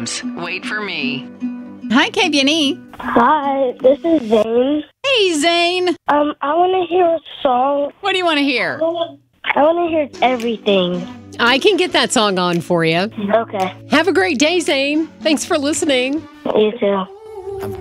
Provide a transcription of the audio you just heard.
jams. Wait for me. Hi, KBNE. Hi, this is Zane. Hey, Zane. I want to hear a song. What do you want to hear? I want to hear everything. I can get that song on for you. Okay. Have a great day, Zane. Thanks for listening. You too.